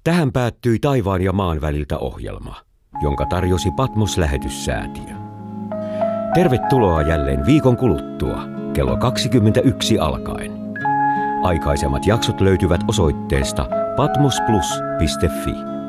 Tähän päättyi Taivaan ja maan väliltä -ohjelma, jonka tarjosi Patmos-lähetyssäätiö. Tervetuloa jälleen viikon kuluttua, kello 21 alkaen. Aikaisemmat jaksot löytyvät osoitteesta patmosplus.fi.